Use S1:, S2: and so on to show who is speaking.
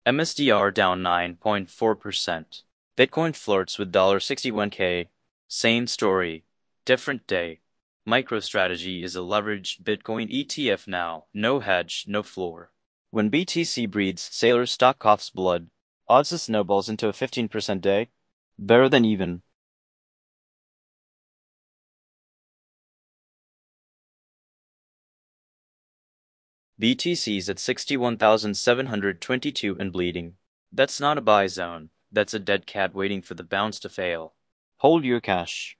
S1: MSDR down 9.4%. Bitcoin flirts with $61K. Same story, different day. MicroStrategy is a leveraged Bitcoin ETF now. No hedge, no floor. When BTC breeds, Sailor's stock coughs blood. Odds it snowballs into a 15% day. Better than even. BTC's at 61,722 and bleeding. That's not a buy zone. That's a dead cat waiting for the bounce to fail. Hold your cash.